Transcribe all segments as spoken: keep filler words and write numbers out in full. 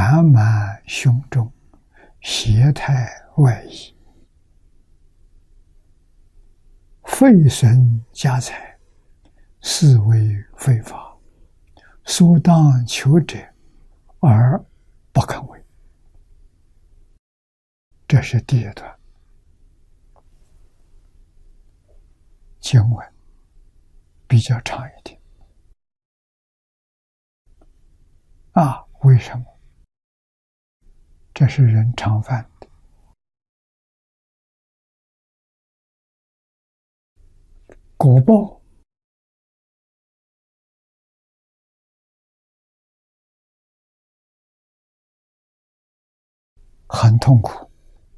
圆满胸中，邪态外溢，废损家财，是为非法，所当求者而不肯为。这是第一段经文，比较长一点啊？为什么？这是人常犯的。果报很痛苦，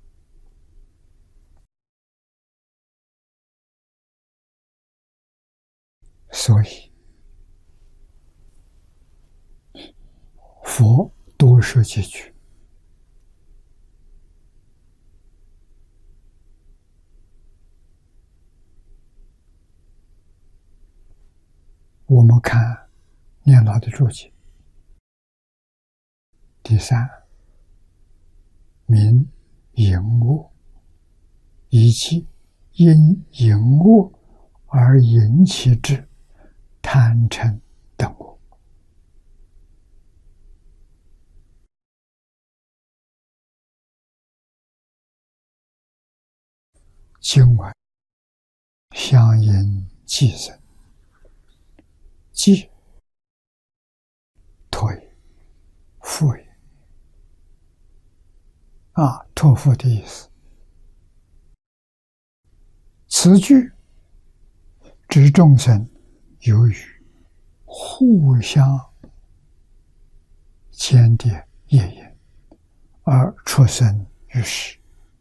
所以佛多说几句。我们看念老的注解，第三，名淫恶，以其因淫恶而引起之贪嗔等恶。经文相应寄生，寄托也，付也。啊，托付的意思。此句指众生由于互相间谍业因而出生于世。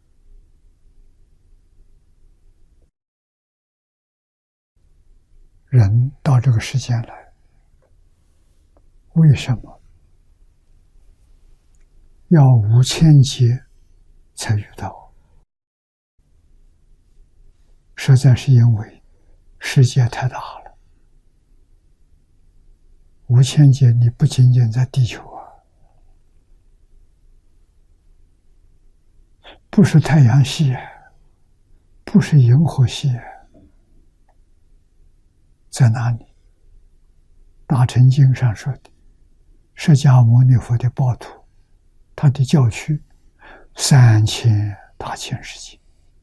人到这个世间来，为什么要五千劫才遇到我？实在是因为世界太大了。五千劫你不仅仅在地球啊，不是太阳系，不是银河系，在哪里？大乘经上说的，释迦牟尼佛的报土，他的教区三千大千世界。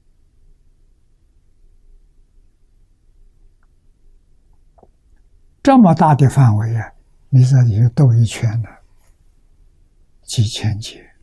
这么大的范围啊，你这里兜一圈呢，几千劫。